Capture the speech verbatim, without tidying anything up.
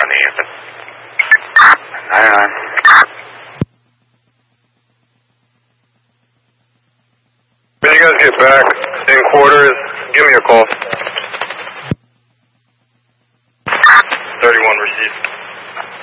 on the Hampton. nine nine. When you guys get back in quarters, give me a call. thirty-one received.